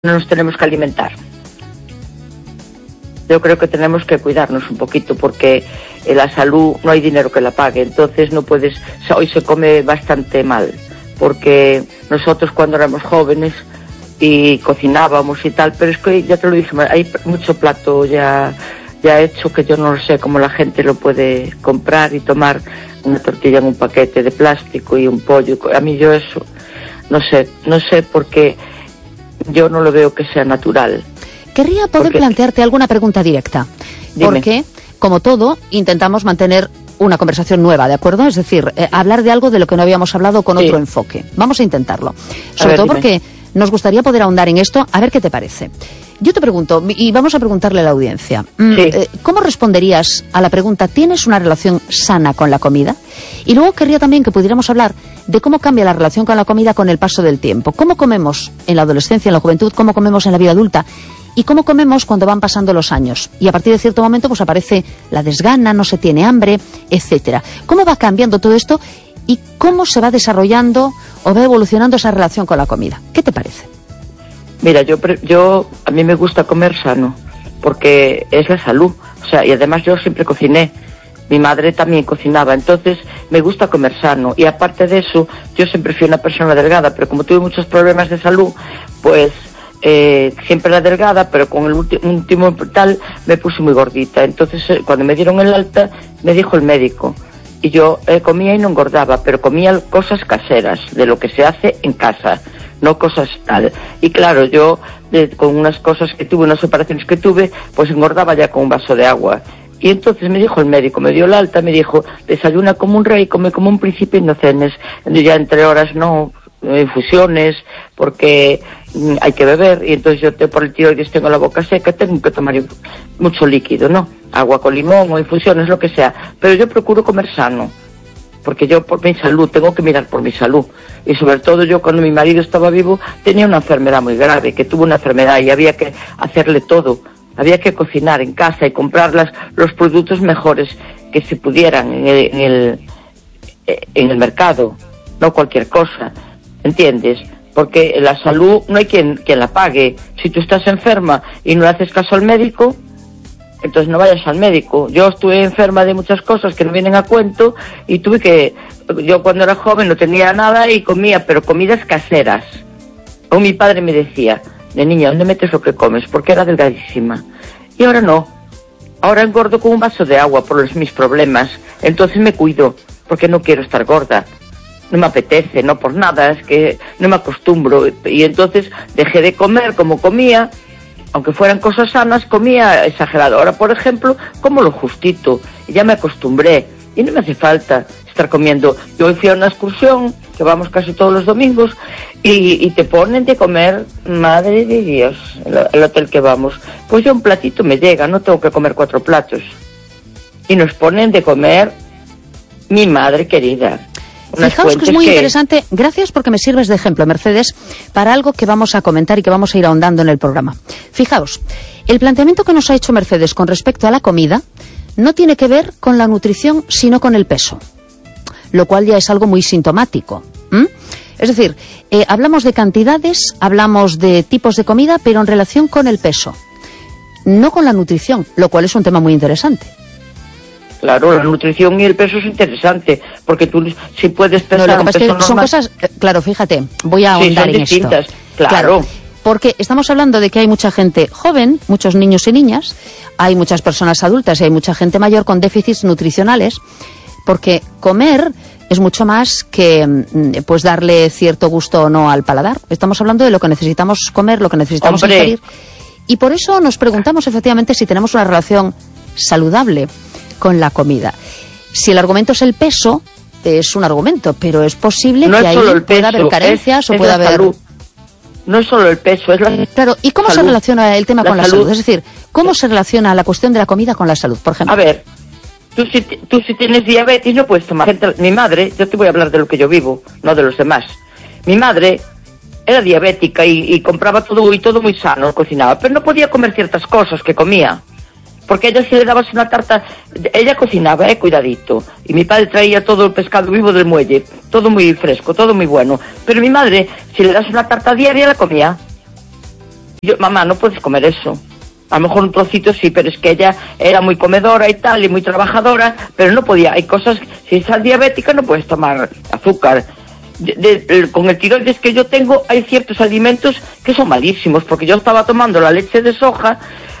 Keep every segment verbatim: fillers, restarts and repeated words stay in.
no nos tenemos que alimentar. Yo creo que tenemos que cuidarnos un poquito porque eh, la salud no hay dinero que la pague, entonces no puedes, o sea, hoy se come bastante mal, porque nosotros cuando éramos jóvenes y cocinábamos y tal, pero es que ya te lo dije, hay mucho plato ya, ya hecho que yo no lo sé cómo la gente lo puede comprar y tomar una tortilla en un paquete de plástico y un pollo. A mí yo eso, no sé, no sé porque yo no lo veo que sea natural. Querría poder Porque... plantearte alguna pregunta directa. Dime. Porque, como todo, intentamos mantener una conversación nueva, ¿de acuerdo? Es decir, eh, hablar de algo de lo que no habíamos hablado con sí. otro enfoque. Vamos a intentarlo. Sobre a ver, todo dime. Porque nos gustaría poder ahondar en esto, a ver qué te parece. Yo te pregunto, y vamos a preguntarle a la audiencia, sí. eh, ¿cómo responderías a la pregunta ¿tienes una relación sana con la comida? Y luego querría también que pudiéramos hablar de cómo cambia la relación con la comida con el paso del tiempo. ¿Cómo comemos en la adolescencia, en la juventud? ¿Cómo comemos en la vida adulta? ¿Y cómo comemos cuando van pasando los años? Y a partir de cierto momento pues aparece la desgana, no se tiene hambre, etcétera. ¿Cómo va cambiando todo esto y cómo se va desarrollando o va evolucionando esa relación con la comida? ¿Qué te parece? Mira, yo, yo a mí me gusta comer sano porque es la salud. O sea, y además yo siempre cociné. Mi madre también cocinaba, entonces me gusta comer sano. Y aparte de eso, yo siempre fui una persona delgada, pero como tuve muchos problemas de salud, pues... Eh, siempre era delgada, pero con el último tal me puse muy gordita. Entonces eh, cuando me dieron el alta me dijo el médico, y yo eh, comía y no engordaba, pero comía cosas caseras, de lo que se hace en casa, no cosas tal. Y claro, yo eh, con unas cosas que tuve, unas operaciones que tuve, pues engordaba ya con un vaso de agua. Y entonces me dijo el médico, me dio el alta, me dijo, desayuna como un rey, come como un príncipe y no cenes ya entre horas, no infusiones, porque mm, hay que beber, y entonces yo te, por el tiroides tengo la boca seca, tengo que tomar mucho líquido, ¿no? Agua con limón o infusiones, lo que sea, pero yo procuro comer sano, porque yo por mi salud, tengo que mirar por mi salud, y sobre todo yo cuando mi marido estaba vivo tenía una enfermedad muy grave, que tuvo una enfermedad y había que hacerle todo, había que cocinar en casa y comprar las, los productos mejores que se pudieran en el, en el, en el mercado, no cualquier cosa. ¿Entiendes? Porque la salud no hay quien, quien la pague. Si tú estás enferma y no le haces caso al médico, entonces no vayas al médico. Yo estuve enferma de muchas cosas que no vienen a cuento y tuve que... Yo cuando era joven no tenía nada y comía, pero comidas caseras. O mi padre me decía, de niña, ¿dónde metes lo que comes? Porque era delgadísima. Y ahora no. Ahora engordo con un vaso de agua por los, mis problemas. Entonces me cuido, porque no quiero estar gorda. No me apetece, no por nada, es que no me acostumbro. Y entonces dejé de comer como comía, aunque fueran cosas sanas, comía exagerado. Ahora, por ejemplo, como lo justito, y ya me acostumbré, y no me hace falta estar comiendo. Yo hoy fui a una excursión, que vamos casi todos los domingos, y, y te ponen de comer, madre de Dios, el, el hotel que vamos. Pues yo un platito me llega, no tengo que comer cuatro platos. Y nos ponen de comer mi madre querida. Fijaos que es muy que... interesante, gracias porque me sirves de ejemplo, Mercedes, para algo que vamos a comentar y que vamos a ir ahondando en el programa. Fijaos, el planteamiento que nos ha hecho Mercedes con respecto a la comida no tiene que ver con la nutrición, sino con el peso, lo cual ya es algo muy sintomático. ¿Mm? Es decir, eh, hablamos de cantidades, hablamos de tipos de comida, pero en relación con el peso, no con la nutrición, lo cual es un tema muy interesante. Claro, la nutrición y el peso es interesante, porque tú si puedes pesar... No, lo que pasa es que son cosas... Claro, fíjate, voy a ahondar sí, son en distintas, esto. Claro. claro. Porque estamos hablando de que hay mucha gente joven, muchos niños y niñas, hay muchas personas adultas y hay mucha gente mayor con déficits nutricionales, porque comer es mucho más que pues darle cierto gusto o no al paladar. Estamos hablando de lo que necesitamos comer, lo que necesitamos Hombre. ingerir. Y por eso nos preguntamos efectivamente si tenemos una relación saludable con la comida. Si el argumento es el peso, es un argumento, pero es posible no que es ahí solo el pueda peso, haber carencias es, o es pueda haber... Salud. No es solo el peso, es la Claro, ¿y cómo salud. se relaciona el tema la con la salud. salud? Es decir, ¿cómo se relaciona la cuestión de la comida con la salud, por ejemplo? A ver, tú si, tú si tienes diabetes no puedes tomar... Gente, mi madre, yo te voy a hablar de lo que yo vivo, no de los demás. Mi madre era diabética y, y compraba todo y todo muy sano, cocinaba, pero no podía comer ciertas cosas que comía. Porque a ella si le dabas una tarta, ella cocinaba, eh, cuidadito, y mi padre traía todo el pescado vivo del muelle, todo muy fresco, todo muy bueno, pero mi madre, si le das una tarta diaria, la comía. Yo, mamá, no puedes comer eso. A lo mejor un trocito sí, pero es que ella era muy comedora y tal, y muy trabajadora, pero no podía. Hay cosas, si estás diabética no puedes tomar azúcar. De, de, de, con el tiroides que yo tengo, hay ciertos alimentos que son malísimos, porque yo estaba tomando la leche de soja,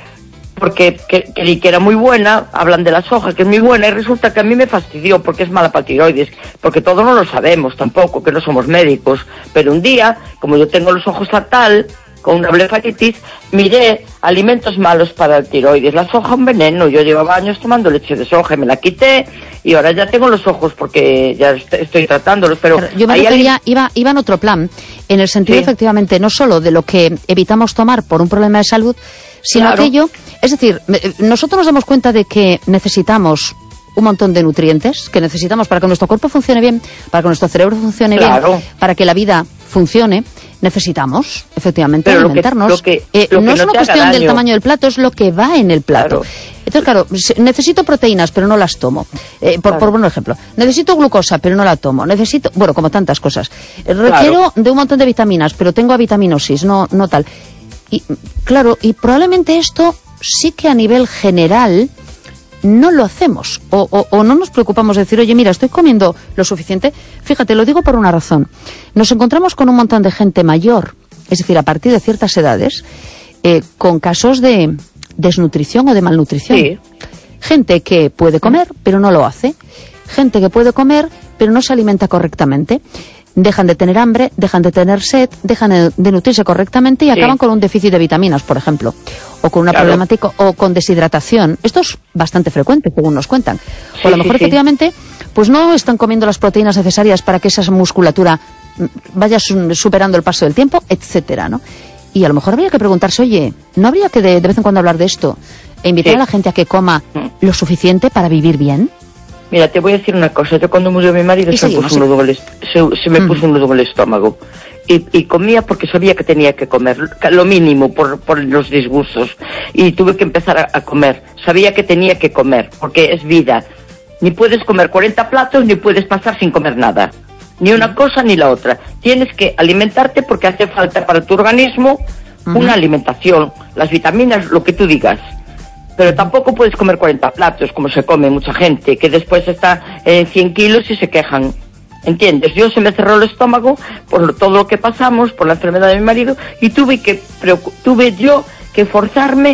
porque que, que, que era muy buena, hablan de la soja, que es muy buena, y resulta que a mí me fastidió, porque es mala para el tiroides, porque todos no lo sabemos tampoco, que no somos médicos, pero un día, como yo tengo los ojos fatal, con una blefaritis, miré alimentos malos para el tiroides. La soja un veneno, yo llevaba años tomando leche de soja y me la quité y ahora ya tengo los ojos porque ya est estoy tratándolos, pero... pero yo me refería, alguien... iba, iba en otro plan, en el sentido sí. efectivamente no solo de lo que evitamos tomar por un problema de salud, sino claro. aquello, es decir, nosotros nos damos cuenta de que necesitamos un montón de nutrientes que necesitamos para que nuestro cuerpo funcione bien, para que nuestro cerebro funcione claro. bien, para que la vida funcione. Necesitamos, efectivamente, pero alimentarnos. Lo que, lo que, eh, lo no es no una cuestión daño. del tamaño del plato, es lo que va en el plato. Claro. Entonces, claro, necesito proteínas, pero no las tomo. Eh, por, claro. por un ejemplo, necesito glucosa, pero no la tomo. Necesito, bueno, como tantas cosas. Eh, requiero claro. de un montón de vitaminas, pero tengo avitaminosis, no, no tal. Y, claro, y probablemente esto sí que a nivel general no lo hacemos, o, o, o no nos preocupamos de decir, oye, mira, estoy comiendo lo suficiente. Fíjate, lo digo por una razón. Nos encontramos con un montón de gente mayor, es decir, a partir de ciertas edades, eh, con casos de desnutrición o de malnutrición. Sí. Gente que puede comer, pero no lo hace. Gente que puede comer, pero no se alimenta correctamente. Dejan de tener hambre, dejan de tener sed, dejan de nutrirse correctamente y sí. acaban con un déficit de vitaminas, por ejemplo, o con una claro. problemática, o con deshidratación. Esto es bastante frecuente, según nos cuentan. Sí, o a lo mejor, sí, efectivamente, pues no están comiendo las proteínas necesarias para que esa musculatura vaya superando el paso del tiempo, etcétera, ¿no? Y a lo mejor habría que preguntarse, oye, ¿no habría que de, de vez en cuando hablar de esto e invitar sí. a la gente a que coma lo suficiente para vivir bien? Mira, te voy a decir una cosa. Yo cuando murió mi marido se me, puso un nudo en el, se, se me mm. puso un nudo en el estómago. Y, y comía porque sabía que tenía que comer, lo mínimo, por, por los disgustos. Y tuve que empezar a, a comer. Sabía que tenía que comer, porque es vida. Ni puedes comer cuarenta platos, ni puedes pasar sin comer nada. Ni una cosa ni la otra. Tienes que alimentarte porque hace falta para tu organismo uh-huh. una alimentación. Las vitaminas, lo que tú digas. Pero tampoco puedes comer cuarenta platos, como se come mucha gente, que después está en cien kilos y se quejan. ¿Entiendes? Yo se me cerró el estómago por todo lo que pasamos, por la enfermedad de mi marido, y tuve que tuve yo que forzarme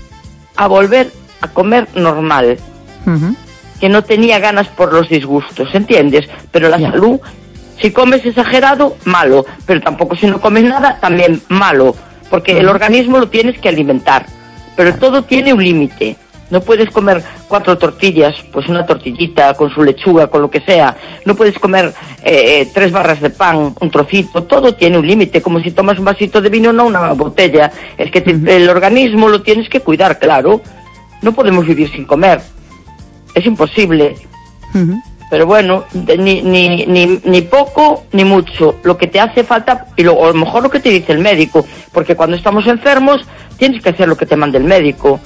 a volver a comer normal. Uh-huh. Que no tenía ganas por los disgustos, ¿entiendes? Pero la yeah. salud, si comes exagerado, malo. Pero tampoco si no comes nada, también malo. Porque uh-huh. el organismo lo tienes que alimentar. Pero todo tiene un límite. No puedes comer cuatro tortillas, pues una tortillita con su lechuga, con lo que sea. No puedes comer eh, tres barras de pan, un trocito. Todo tiene un límite, como si tomas un vasito de vino, no una botella. Es que te, uh-huh. el organismo lo tienes que cuidar, claro. No podemos vivir sin comer. Es imposible. Uh-huh. Pero bueno, de, ni, ni, ni, ni poco ni mucho. Lo que te hace falta, y lo, a lo mejor lo que te dice el médico. Porque cuando estamos enfermos, tienes que hacer lo que te mande el médico.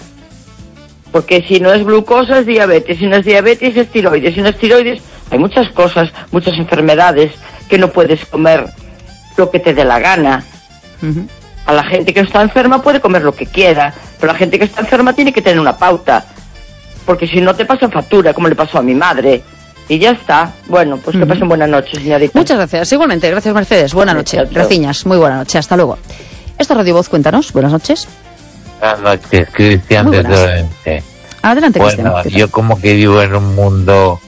Porque si no es glucosa, es diabetes. Si no es diabetes, es tiroides. Si no es tiroides, hay muchas cosas, muchas enfermedades que no puedes comer lo que te dé la gana. Uh-huh. A la gente que está enferma puede comer lo que quiera, pero la gente que está enferma tiene que tener una pauta. Porque si no te pasa factura, como le pasó a mi madre. Y ya está. Bueno, pues uh-huh. que pasen buenas noches, señorita. Muchas gracias. Igualmente, gracias, Mercedes. Buenas noches. Graciñas, muy buena noche. Hasta luego. Esto es Radio Voz, cuéntanos. Buenas noches. Buenas noches, Cristian de Torrente. Adelante, Cristian. Bueno, yo como que vivo en un mundo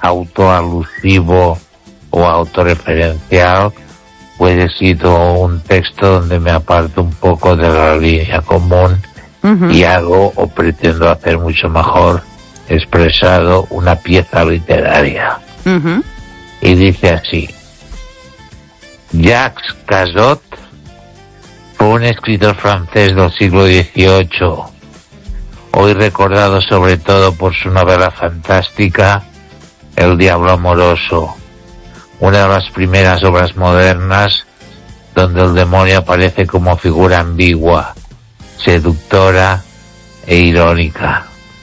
autoalusivo o autorreferencial, pues he sido un texto donde me aparto un poco de la línea común uh-huh. y hago o pretendo hacer mucho mejor expresado una pieza literaria. Uh-huh. Y dice así: Jacques Cazot fue un escritor francés del siglo dieciocho, hoy recordado sobre todo por su novela fantástica El Diablo Amoroso, una de las primeras obras modernas donde el demonio aparece como figura ambigua, seductora e irónica.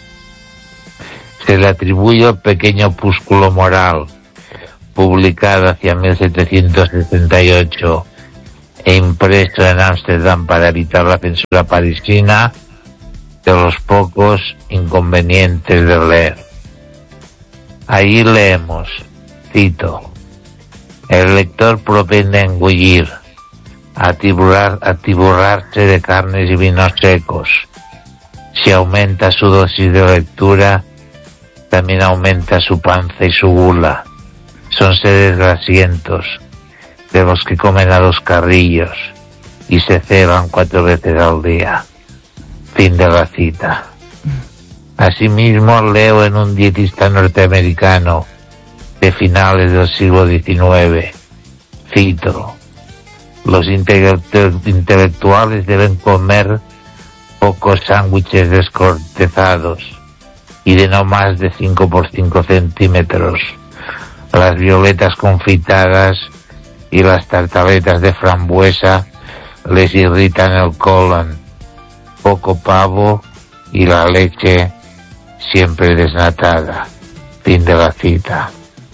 Se le atribuye el pequeño opúsculo moral, publicado hacia mil setecientos setenta y ocho e impreso en Ámsterdam para evitar la censura parisina, de los pocos inconvenientes de leer. Ahí leemos, cito: el lector propende a engullir, a atiborrar, atiborrarse de carnes y vinos secos. Si aumenta su dosis de lectura, también aumenta su panza y su gula. Son seres grasientos, de los que comen a los carrillos y se ceban cuatro veces al día. Fin de la cita. Asimismo, leo en un dietista norteamericano de finales del siglo diecinueve, cito: los intelectuales deben comer pocos sándwiches descortezados y de no más de cinco por cinco centímetros. Las violetas confitadas y las tartaletas de frambuesa les irritan el colon. Poco pavo y la leche siempre desnatada. Fin de la cita.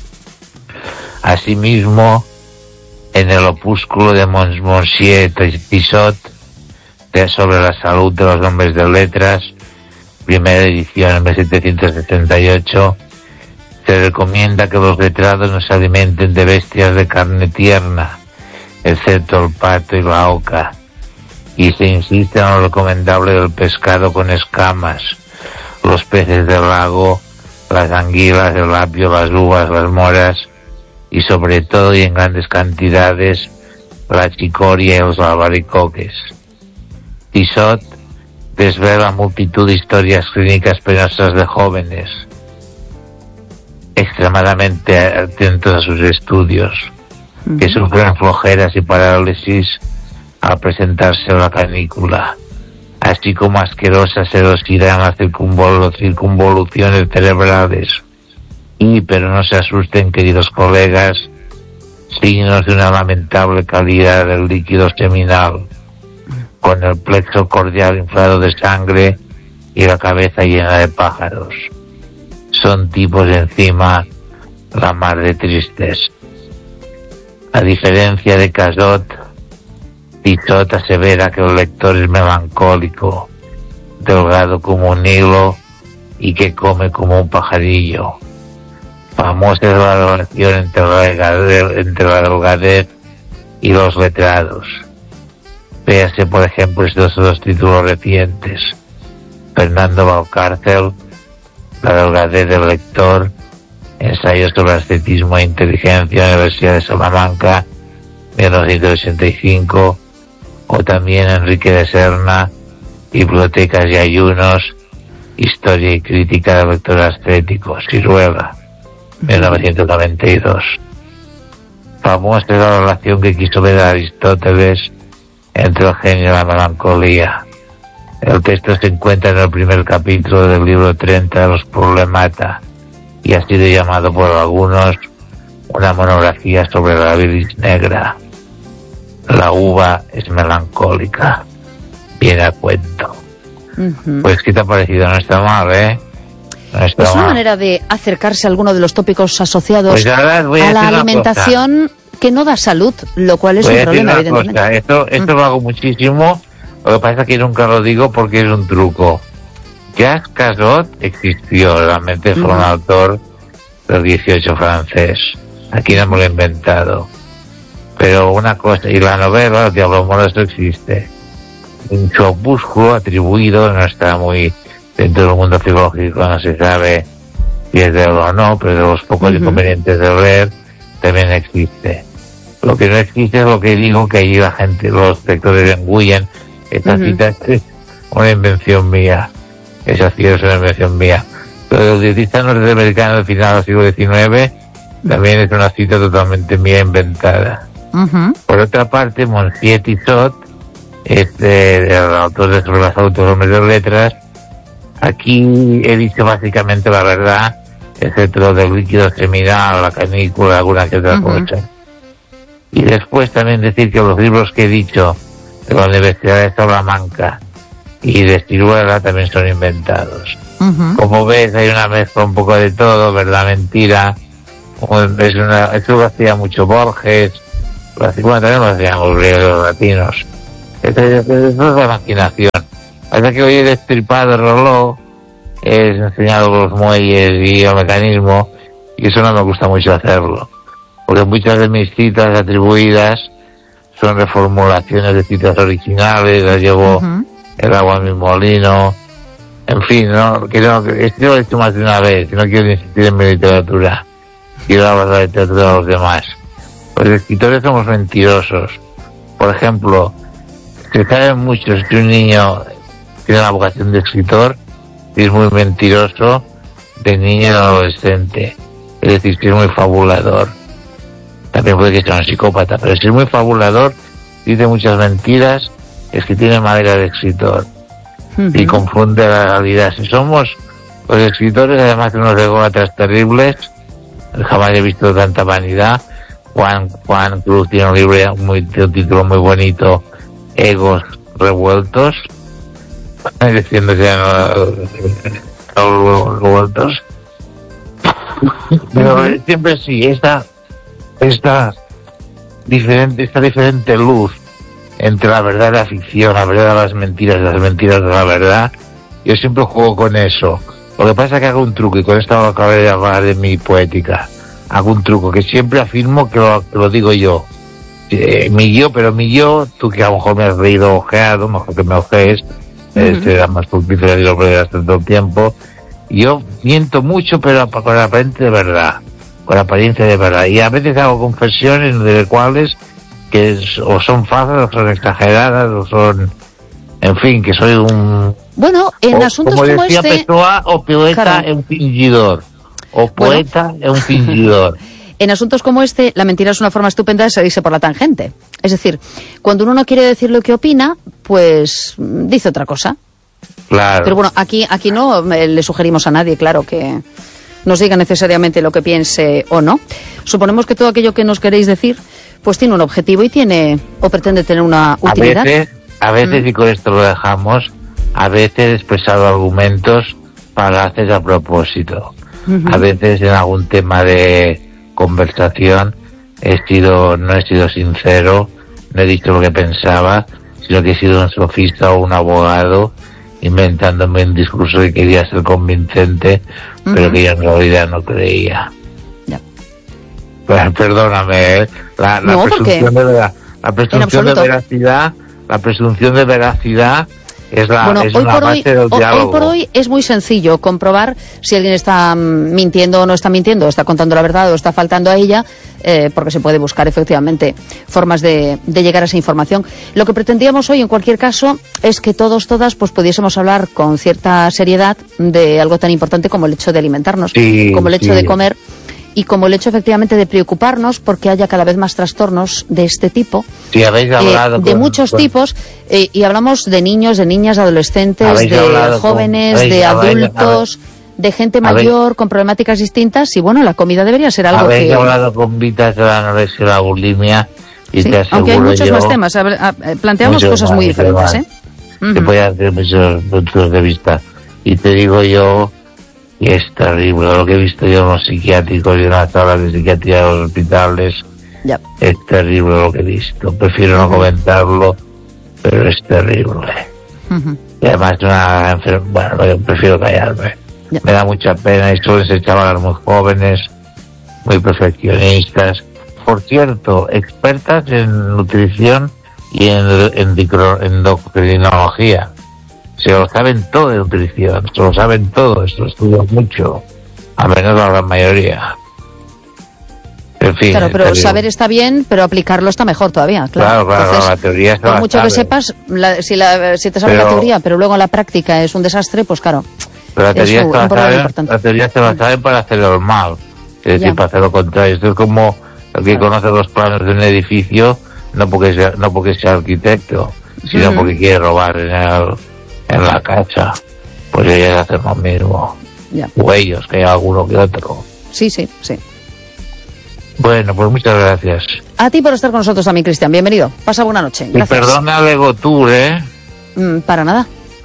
Asimismo, en el opúsculo de Monsieur Tissot sobre la salud de los hombres de letras, primera edición en mil setecientos setenta y ocho, se recomienda que los letrados no se alimenten de bestias de carne tierna, excepto el pato y la oca, y se insiste en lo recomendable del pescado con escamas, los peces del lago, las anguilas, el apio, las uvas, las moras, y sobre todo y en grandes cantidades la chicoria y los albaricoques. Tissot desvela multitud de historias clínicas penosas de jóvenes, extremadamente atentos a sus estudios, uh-huh. que sufren flojeras y parálisis al presentarse a la canícula, así como asquerosa sedosidad en las circunvol- circunvoluciones cerebrales. Y, pero no se asusten, queridos colegas, signos de una lamentable calidad del líquido seminal, con el plexo cordial inflado de sangre y la cabeza llena de pájaros. Son tipos encima la mar de tristes. A diferencia de Cazot, Tissot asevera que el lector es melancólico, delgado como un hilo y que come como un pajarillo. Famosa es la relación entre la delgadez, entre la delgadez y los letrados. Véase, por ejemplo, estos dos títulos recientes: Fernando Valcárcel, La delgadez del lector, ensayo sobre ascetismo e inteligencia, Universidad de Salamanca, mil novecientos ochenta y cinco, o también Enrique de Serna, Bibliotecas y ayunos, Historia y crítica del lector ascético, Siruela, mil novecientos noventa y dos. Famosa es la relación que quiso ver Aristóteles entre el genio y la melancolía. El texto se encuentra en el primer capítulo del libro treinta de los Problemata y ha sido llamado por algunos una monografía sobre la bilis negra. La uva es melancólica. Viene a cuento. Uh-huh. Pues, ¿qué te ha parecido? No está mal, ¿eh? No está es una mal. manera de acercarse a alguno de los tópicos asociados pues ahora voy a, a la una alimentación cosa. Que no da salud, lo cual es voy un a problema, una evidentemente. Cosa. Esto, esto uh-huh. lo hago muchísimo. Lo que pasa es que nunca lo digo porque es un truco. Jacques Cazot existió, realmente fue uh-huh. un autor del dieciocho francés. Aquí no me lo he inventado. Pero una cosa, y la novela, El Diablo Moroso, existe. Un su opúsculo atribuido, no está muy dentro del mundo psicológico, no se sabe si es de él o no, pero de los pocos uh-huh. inconvenientes de leer, también existe. Lo que no existe es lo que digo, que allí la gente, los lectores engullen. Esta uh-huh. cita es una invención mía. Esa cita es una invención mía. Pero el dietista norteamericano del final del siglo diecinueve también es una cita totalmente mía inventada. Uh-huh. Por otra parte, Monsieur Tissot, este, el autor de Sobre la salud de los hombres de letras, aquí he dicho básicamente la verdad, excepto lo del líquido seminal, la canícula, alguna que otra uh-huh. cosa. Y después también decir que los libros que he dicho de la Universidad de Salamanca y de Siruela también son inventados. Uh-huh. Como ves, hay una mezcla un poco de todo, verdad, mentira. Es una, eso lo hacía mucho Borges, Bueno, también lo hacían los griegos, los latinos. Eso es la maquinación. Hasta que hoy he destripado el reloj, he enseñado los muelles y el mecanismo, y eso no me gusta mucho hacerlo. Porque muchas de mis citas atribuidas son reformulaciones de citas originales, las llevo uh-huh. el agua a mi molino, en fin, no, que no, esto lo he hecho más de una vez, no quiero insistir en mi literatura, quiero hablar de la literatura de los demás. Los escritores somos mentirosos. Por ejemplo, se sabe mucho que un niño tiene la vocación de escritor y es muy mentiroso de niño y adolescente, es decir, que es muy fabulador. También puede que sea un psicópata, pero si es muy fabulador, dice muchas mentiras, es que tiene madera de escritor. Uh-huh. Y confunde la realidad. Si somos los escritores, además de unos ególatras terribles, jamás he visto tanta vanidad. Juan, Juan Cruz tiene un libro, muy, un título muy bonito, Egos Revueltos, diciendo que no, los revueltos. Pero uh-huh. siempre sí, esta esta diferente esta diferente luz entre la verdad y la ficción, la verdad de las mentiras y las mentiras de la verdad, yo siempre juego con eso. Lo que pasa es que hago un truco, y con esto acabo de hablar de mi poética, hago un truco que siempre afirmo que lo, que lo digo yo, eh, mi yo, pero mi yo, tú que a lo mejor me has reído ojeado, mejor que me ojees, uh-huh. este era más fructífero y lo que hace todo el tiempo. Yo miento mucho, pero con la apariencia de verdad, con la apariencia de verdad, y a veces hago confesiones de las cuales que es, o son falsas, o son exageradas, o son, en fin, que soy un... Bueno, en o, asuntos como, como decía este... Pessoa, o poeta claro. es un fingidor, o poeta bueno. es un fingidor. En asuntos como este, la mentira es una forma estupenda de salirse por la tangente. Es decir, cuando uno no quiere decir lo que opina, pues dice otra cosa. Claro. Pero bueno, aquí, aquí no le sugerimos a nadie, claro, que nos diga necesariamente lo que piense o no. Suponemos que todo aquello que nos queréis decir, pues tiene un objetivo y tiene, o pretende tener una utilidad. A veces, a veces mm. y con esto lo dejamos, a veces he expresado argumentos falaces a propósito. Uh-huh. A veces en algún tema de conversación he sido, no he sido sincero, no he dicho lo que pensaba, sino que he sido un sofista o un abogado inventándome un discurso que quería ser convincente, uh-huh. pero que yo en realidad no creía. Ya. Pues, perdóname, ¿eh? la, la no, presunción, de, la, la presunción de veracidad, la presunción de veracidad es la, bueno, es hoy una por base hoy, del diálogo. Hoy por hoy es muy sencillo comprobar si alguien está mintiendo o no está mintiendo, está contando la verdad o está faltando a ella, eh, porque se puede buscar efectivamente formas de, de llegar a esa información. Lo que pretendíamos hoy, en cualquier caso, es que todos, todas, pues pudiésemos hablar con cierta seriedad de algo tan importante como el hecho de alimentarnos, sí, como el hecho sí. de comer, y como el hecho efectivamente de preocuparnos porque haya cada vez más trastornos de este tipo, sí, habéis hablado eh, de con, muchos con... tipos, eh, y hablamos de niños, de niñas, de adolescentes, de jóvenes, con... de habéis, adultos, habéis, de gente mayor habéis, con problemáticas distintas, y bueno, la comida debería ser algo habéis que... Habéis hablado con Vitas de la anorexia y la bulimia, y sí, te aseguro aunque hay muchos yo, más temas, a ver, a, planteamos cosas más, muy diferentes, más. ¿eh? Te uh-huh. voy a hacer muchos puntos de vista, y te digo yo, y es terrible lo que he visto yo en los psiquiátricos y en las salas de psiquiatría de los hospitales. Yep. Es terrible lo que he visto. Prefiero no comentarlo, pero es terrible. Uh-huh. Y además una enfermedad, bueno, yo prefiero callarme. Yep. Me da mucha pena, y suelen ser chavales muy jóvenes, muy perfeccionistas. Por cierto, expertas en nutrición y en endocrinología. Se lo saben todo de nutrición, se lo saben todo, esto estudian mucho, a menos la gran mayoría. En fin. Claro, pero saber está bien, pero aplicarlo está mejor todavía, claro. Claro, claro, entonces, la teoría se por la mucho sabe. que sepas, la, si, la, si te sabes pero, la teoría, pero luego la práctica es un desastre, pues claro, pero la teoría es un, se la un problema saben, importante. La teoría se la saben para hacerlo mal, es decir, ya. para hacer lo contrario. Esto es como el que conoce los planos de un edificio, no porque sea, no porque sea arquitecto, sino uh-huh. porque quiere robar en el... en la casa, pues ellos hacen lo mismo. Ya. O ellos, que hay alguno que otro. Sí, sí, sí. Bueno, pues muchas gracias. A ti por estar con nosotros también, Cristian. Bienvenido. Pasa buena noche. Gracias. Y perdona a Legotur, ¿eh? Mm, para nada.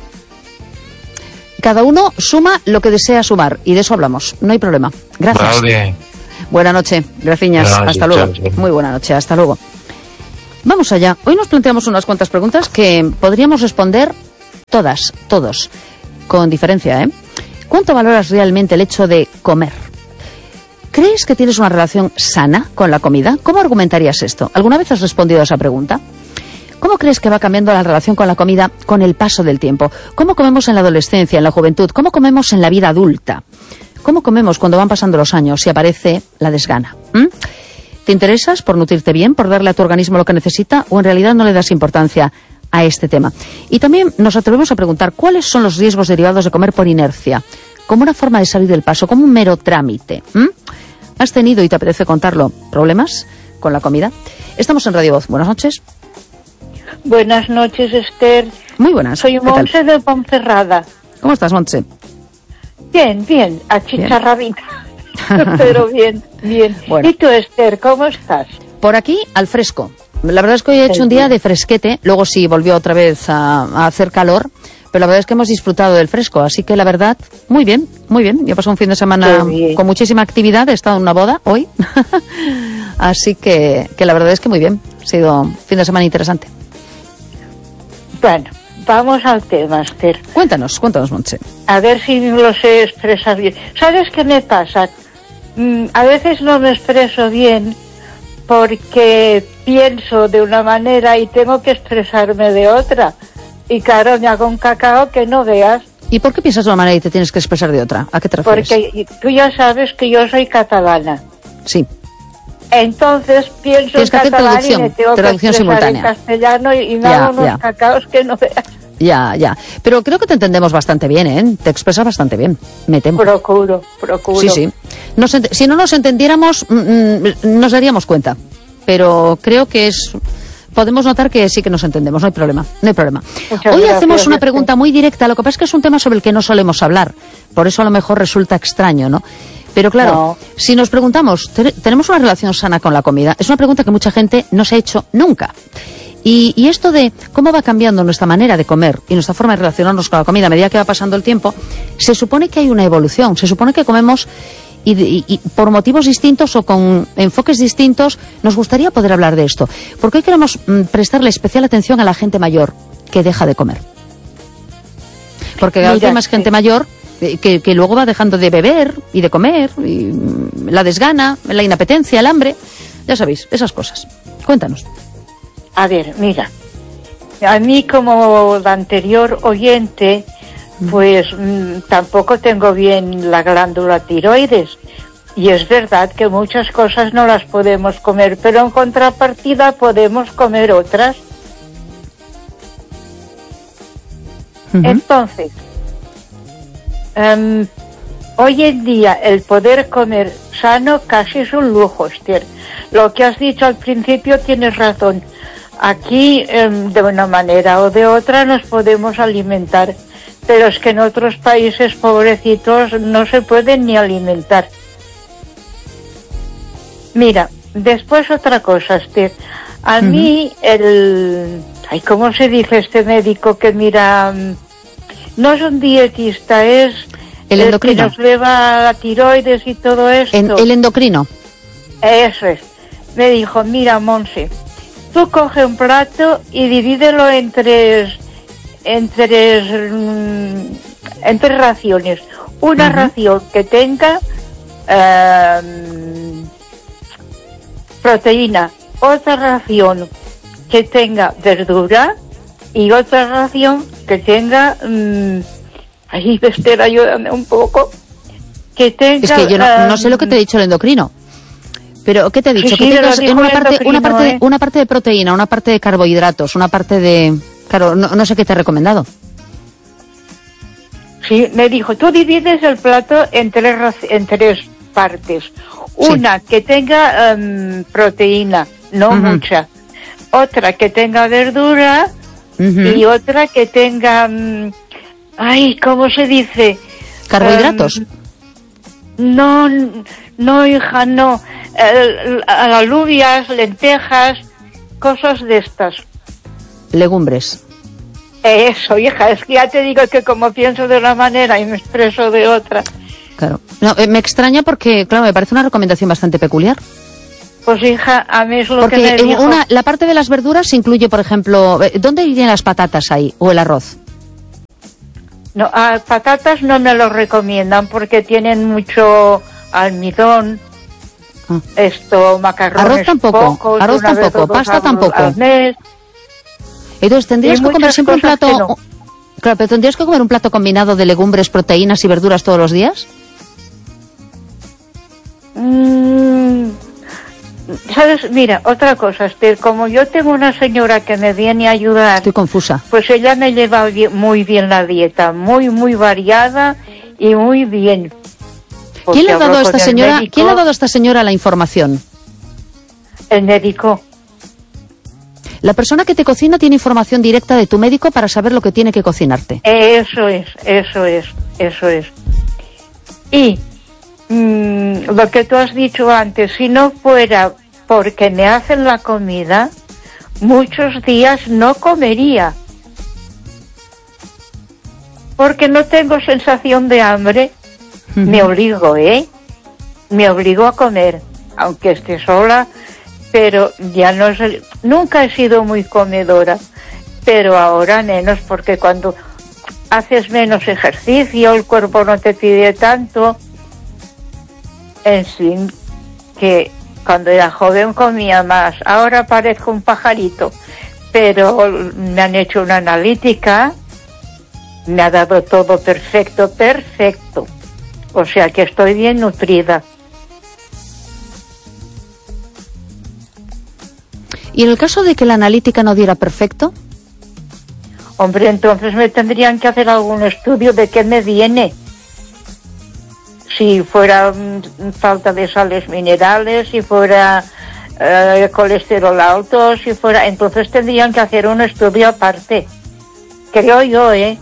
Cada uno suma lo que desea sumar, y de eso hablamos. No hay problema. Gracias. Vale. Buena noche. Gracias. Buena noche, hasta luego. chao, chao. Muy buena noche. Hasta luego. Vamos allá. Hoy nos planteamos unas cuantas preguntas que podríamos responder todas, todos, con diferencia, ¿eh? ¿Cuánto valoras realmente el hecho de comer? ¿Crees que tienes una relación sana con la comida? ¿Cómo argumentarías esto? ¿Alguna vez has respondido a esa pregunta? ¿Cómo crees que va cambiando la relación con la comida con el paso del tiempo? ¿Cómo comemos en la adolescencia, en la juventud? ¿Cómo comemos en la vida adulta? ¿Cómo comemos cuando van pasando los años y aparece la desgana? ¿Mm? ¿Te interesas por nutrirte bien, por darle a tu organismo lo que necesita, o en realidad no le das importancia a este tema? Y también nos atrevemos a preguntar cuáles son los riesgos derivados de comer por inercia, como una forma de salir del paso, como un mero trámite. ¿Mm? ¿Has tenido, y te apetece contarlo, problemas con la comida? Estamos en Radio Voz. Buenas noches. Buenas noches, Esther. Muy buenas. Soy Montse de Ponferrada. ¿Cómo estás, Montse? Bien, bien, achicharradita. Pero bien, bien. Bueno. ¿Y tú, Esther, cómo estás? Por aquí, al fresco. La verdad es que hoy he hecho un día de fresquete, luego sí volvió otra vez a, a hacer calor, pero la verdad es que hemos disfrutado del fresco, así que la verdad, muy bien, muy bien. Yo he pasado un fin de semana con muchísima actividad, he estado en una boda hoy, así que, que la verdad es que muy bien, ha sido un fin de semana interesante. Bueno, vamos al tema, Esther. Cuéntanos, cuéntanos, Montse. A ver si lo sé expresar bien. ¿Sabes qué me pasa? Mm, a veces no me expreso bien porque pienso de una manera y tengo que expresarme de otra. Y claro, me hago un cacao que no veas. ¿Y por qué piensas de una manera y te tienes que expresar de otra? ¿A qué te refieres? Porque tú ya sabes que yo soy catalana. Sí. Entonces pienso en catalán y me tengo que expresar simultánea. en castellano y, y me ya, hago unos ya. cacaos que no veas. Ya, ya. Pero creo que te entendemos bastante bien, ¿eh? Te expresas bastante bien, me temo. Procuro, procuro. Sí, sí. Nos ent- si no nos entendiéramos, mm, nos daríamos cuenta. Pero creo que es... Podemos notar que sí que nos entendemos, no hay problema, no hay problema. Muchas Hoy gracias, hacemos una Esther. pregunta muy directa, lo que pasa es que es un tema sobre el que no solemos hablar, por eso a lo mejor resulta extraño, ¿no? Pero claro, No. si nos preguntamos, ¿te- ¿tenemos una relación sana con la comida? Es una pregunta que mucha gente no se ha hecho nunca. Y, y esto de cómo va cambiando nuestra manera de comer y nuestra forma de relacionarnos con la comida a medida que va pasando el tiempo, se supone que hay una evolución, se supone que comemos y, y- y por motivos distintos o con enfoques distintos. Nos gustaría poder hablar de esto, porque hoy queremos mm, prestarle especial atención a la gente mayor que deja de comer. Porque cada vez Mira, hay más sí. gente mayor eh, que, que luego va dejando de beber y de comer, y mm, la desgana, la inapetencia, el hambre, ya sabéis, esas cosas. Cuéntanos. A ver, mira, a mí como la anterior oyente, pues mm, tampoco tengo bien la glándula tiroides. Y es verdad que muchas cosas no las podemos comer, pero en contrapartida podemos comer otras. Ujú. Entonces, em, hoy en día el poder comer sano casi es un lujo, Esther. Lo que has dicho al principio tienes razón. Aquí, em, de una manera o de otra, nos podemos alimentar, pero es que en otros países pobrecitos no se pueden ni alimentar. Mira, después otra cosa, Esther. A Ujú. mí, el... Ay, ¿cómo se dice este médico que mira...? mm, No es un dietista, es... El endocrino. que nos lleva la tiroides y todo esto. En- el endocrino. Eso es. Me dijo, mira, Monse, tú coge un plato y divídelo en tres, en tres, mm, en tres raciones. Una Ujú. ración que tenga eh, proteína, otra ración que tenga verdura y otra ración que tenga, mm, ay, Esther, ayúdame un poco, que tenga... Es que yo no, no sé lo que em, te ha dicho el endocrino. Pero, ¿qué te ha dicho? Sí, que sí, me lo tengas dijo en una el parte, una, endocrino, parte, ¿eh? una parte de proteína, una parte de carbohidratos, una parte de... Claro, no, no sé qué te ha recomendado. Sí, me dijo, tú divides el plato en tres, raci- en tres partes. Una que tenga em, proteína, no Ujú. mucha. Otra que tenga verdura Ujú. y otra que tenga... mm, ay, ¿cómo se dice? ¿Carbohidratos? Em, no, no, hija, no. El- alubias, lentejas, cosas de estas. Legumbres. Eso, hija, es que ya te digo que como pienso de una manera y me expreso de otra. Claro. No, eh, me extraña porque, claro, me parece una recomendación bastante peculiar. Pues hija, a mí es lo Porque que me dijo... una, la parte de las verduras incluye, por ejemplo, ¿dónde irían las patatas ahí o el arroz? No, a patatas no me lo recomiendan porque tienen mucho almidón, ah. esto, macarrones arroz tampoco, pocos, arroz tampoco, pasta al, tampoco. Al mes. Entonces tendrías que comer siempre un plato... No. Claro, pero ¿tendrías que comer un plato combinado de legumbres, proteínas y verduras todos los días? Mm, ¿Sabes? Mira, otra cosa, Esther, como yo tengo una señora que me viene a ayudar... Estoy confusa. Pues ella me lleva bien, muy bien la dieta, muy, muy variada y muy bien. ¿Quién le ha dado a esta señora, médico, ¿quién le ha dado a esta señora la información? El médico. La persona que te cocina tiene información directa de tu médico para saber lo que tiene que cocinarte. Eso es, eso es, eso es. Y mmm, lo que tú has dicho antes, si no fuera porque me hacen la comida, muchos días no comería. Porque no tengo sensación de hambre. Uh-huh. Me obligo, ¿eh? Me obligo a comer, aunque esté sola, pero ya no sé, nunca he sido muy comedora, pero ahora menos, porque cuando haces menos ejercicio, el cuerpo no te pide tanto. En fin, que cuando era joven comía más, ahora parezco un pajarito, pero me han hecho una analítica, me ha dado todo perfecto, perfecto, o sea que estoy bien nutrida. ¿Y en el caso de que la analítica no diera perfecto? Hombre, entonces me tendrían que hacer algún estudio de qué me viene. Si fuera um, falta de sales minerales, si fuera uh, colesterol alto, si fuera... Entonces tendrían que hacer un estudio aparte. Creo yo, ¿eh?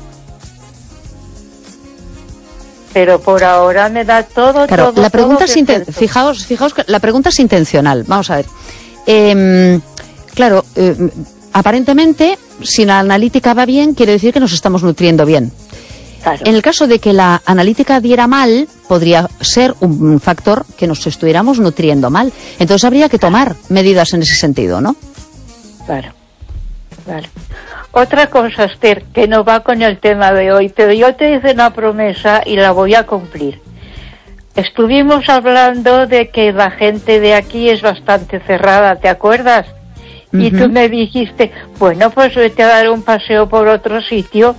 Pero por ahora me da todo, claro, todo, la pregunta todo es inten- fijaos, fijaos que la pregunta es intencional. Vamos a ver. Eh, claro, eh, aparentemente, si la analítica va bien, quiere decir que nos estamos nutriendo bien. Claro. En el caso de que la analítica diera mal, podría ser un factor que nos estuviéramos nutriendo mal. Entonces habría que tomar medidas en ese sentido, ¿no? Claro, claro. Otra cosa, Esther, que no va con el tema de hoy, pero yo te hice una promesa y la voy a cumplir. Estuvimos hablando de que la gente de aquí es bastante cerrada, ¿te acuerdas? Uh-huh. Y tú me dijiste, bueno, pues vete a dar un paseo por otro sitio.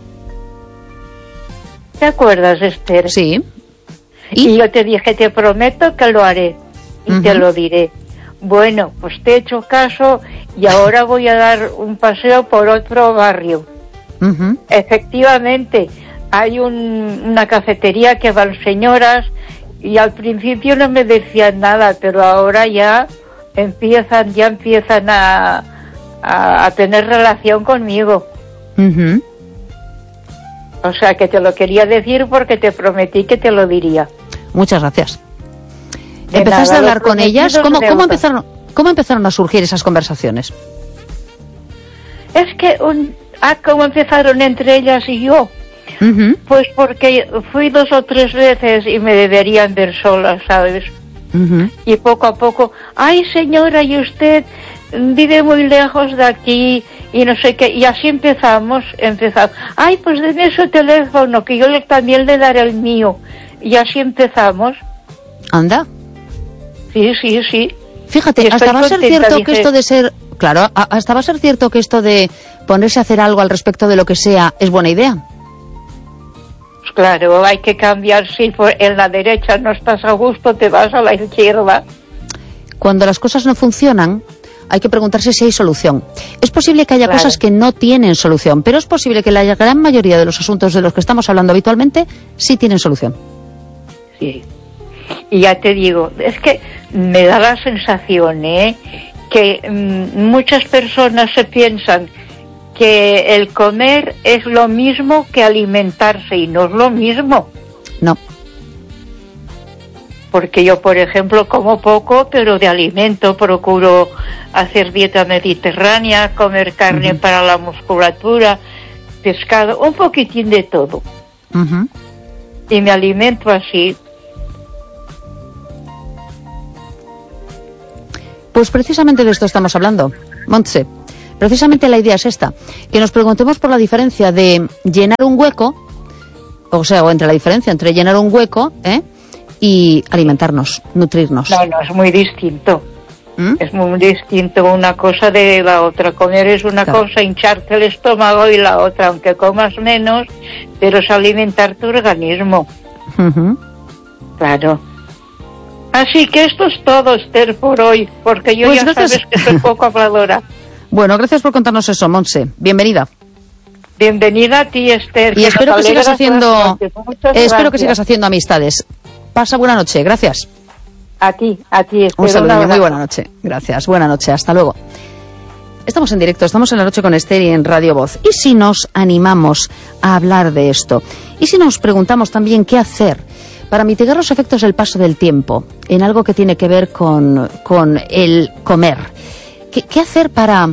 ¿Te acuerdas, Esther? Sí. ¿Y? Y yo te dije, te prometo que lo haré y uh-huh. te lo diré. Bueno, pues te he hecho caso y ahora voy a dar un paseo por otro barrio. Uh-huh. Efectivamente, hay un, una cafetería que van señoras y al principio no me decían nada, pero ahora ya empiezan, ya empiezan a, a, a tener relación conmigo. Uh-huh. O sea que te lo quería decir porque te prometí que te lo diría. Muchas gracias. De ¿Empezaste nada, a hablar con ellas? ¿Cómo, ¿cómo, empezaron, ¿Cómo empezaron a surgir esas conversaciones? Es que, un, ah, ¿cómo empezaron entre ellas y yo? Uh-huh. Pues porque fui dos o tres veces y me deberían ver sola, ¿sabes? Uh-huh. Y poco a poco, ay señora, y usted vive muy lejos de aquí y no sé qué, y así empezamos, empezamos. Ay, pues deme su teléfono, que yo le, también le daré el mío. Y así empezamos. Anda. Sí, sí, sí. Fíjate, hasta va a ser cierto dije... que esto de ser... Claro, hasta va a ser cierto que esto de ponerse a hacer algo al respecto de lo que sea es buena idea. Pues claro, hay que cambiar. Si en la derecha no estás a gusto, te vas a la izquierda. Cuando las cosas no funcionan, hay que preguntarse si hay solución. Es posible que haya claro. cosas que no tienen solución, pero es posible que la gran mayoría de los asuntos de los que estamos hablando habitualmente sí tienen solución. Sí. Y ya te digo, es que me da la sensación, ¿eh?, que mmm, muchas personas se piensan que el comer es lo mismo que alimentarse y no es lo mismo. No. Porque yo, por ejemplo, como poco, pero de alimento, procuro hacer dieta mediterránea, comer carne uh-huh. para la musculatura, pescado, un poquitín de todo. Uh-huh. Y me alimento así. Pues precisamente de esto estamos hablando, Montse. Precisamente la idea es esta, que nos preguntemos por la diferencia de llenar un hueco, o sea, o entre la diferencia entre llenar un hueco, ¿eh? y alimentarnos, nutrirnos. No, no, es muy distinto. ¿Mm? Es muy distinto una cosa de la otra. Comer es una claro. cosa, hincharte el estómago, y la otra, aunque comas menos, pero es alimentar tu organismo. Uh-huh. Claro. Así que esto es todo, Esther, por hoy, porque yo Pues ya gracias. sabes que soy poco habladora. Bueno, gracias por contarnos eso, Montse. Bienvenida. Bienvenida a ti, Esther. Y que espero nos que sigas alegras haciendo, las noches. Muchas espero que gracias. sigas haciendo amistades. Pasa buena noche, gracias. A ti, a ti, Esther. Un saludo, abrazo. muy buena noche. Gracias, buena noche, hasta luego. Estamos en directo, estamos en La Noche con Esther y en Radio Voz. ¿Y si nos animamos a hablar de esto? ¿Y si nos preguntamos también qué hacer para mitigar los efectos del paso del tiempo en algo que tiene que ver con, con el comer? ¿Qué, qué hacer para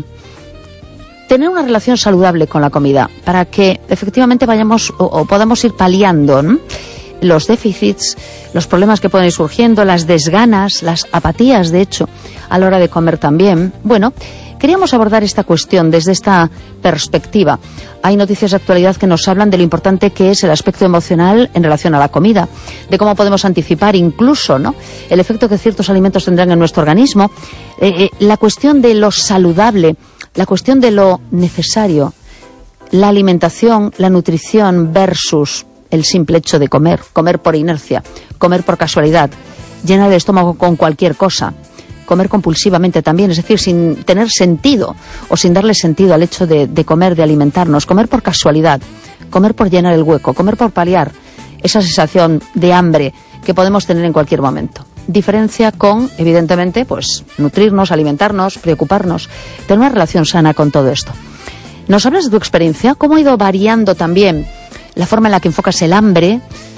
tener una relación saludable con la comida? Para que efectivamente vayamos o, o podamos ir paliando, ¿no?, los déficits, los problemas que pueden ir surgiendo, las desganas, las apatías, de hecho, a la hora de comer también. Bueno, queríamos abordar esta cuestión desde esta perspectiva. Hay noticias de actualidad que nos hablan de lo importante que es el aspecto emocional en relación a la comida, de cómo podemos anticipar incluso, ¿no?, el efecto que ciertos alimentos tendrán en nuestro organismo, eh, eh, la cuestión de lo saludable, la cuestión de lo necesario, la alimentación, la nutrición versus el simple hecho de comer, comer por inercia, comer por casualidad, llenar el estómago con cualquier cosa, comer compulsivamente también, es decir, sin tener sentido o sin darle sentido al hecho de, de comer, de alimentarnos, comer por casualidad, comer por llenar el hueco, comer por paliar esa sensación de hambre que podemos tener en cualquier momento. Diferencia con, evidentemente, pues nutrirnos, alimentarnos, preocuparnos, tener una relación sana con todo esto. ¿Nos hablas de tu experiencia? ¿Cómo ha ido variando también la forma en la que enfocas el hambre,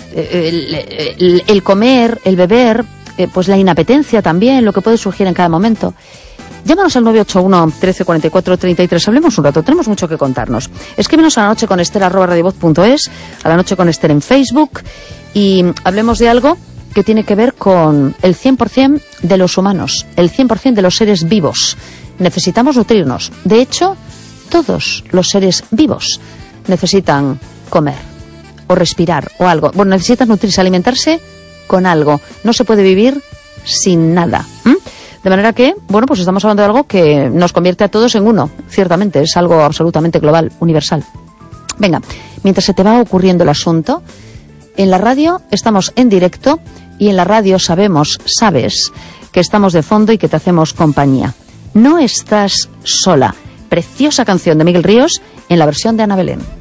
el, el, el comer, el beber, eh, pues la inapetencia también, lo que puede surgir en cada momento? Llámanos al nueve ocho uno, trece cuarenta y cuatro, treinta y tres. Hablemos un rato, tenemos mucho que contarnos. Escríbenos a la noche con Esther arroba radiovoz punto es, a la noche con Esther en Facebook, y hablemos de algo que tiene que ver con el cien por ciento de los humanos, el cien por ciento de los seres vivos. Necesitamos nutrirnos. De hecho, todos los seres vivos necesitan comer o respirar o algo. Bueno, necesitan nutrirse, alimentarse con algo. No se puede vivir sin nada. ¿Mm? De manera que, bueno, pues estamos hablando de algo que nos convierte a todos en uno. Ciertamente, es algo absolutamente global, universal. Venga, mientras se te va ocurriendo el asunto, en la radio estamos en directo y en la radio sabemos, sabes, que estamos de fondo y que te hacemos compañía. No estás sola. Preciosa canción de Miguel Ríos en la versión de Ana Belén.